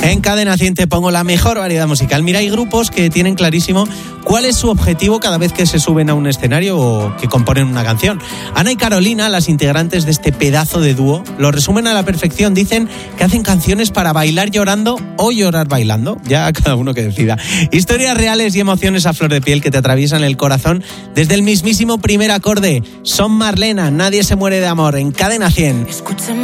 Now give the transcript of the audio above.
En Cadena 100 te pongo la mejor variedad musical. Mira, hay grupos que tienen clarísimo cuál es su objetivo cada vez que se suben a un escenario o que componen una canción. Ana y Carolina, las integrantes de este pedazo de dúo, lo resumen a la perfección. Dicen que hacen canciones para bailar llorando o llorar bailando. Ya cada uno que decida. Historias reales y emociones a flor de piel que te atraviesan el corazón desde el mismísimo primer acorde. Son Marlena, Nadie se muere de amor, en Cadena 100. Escúchame.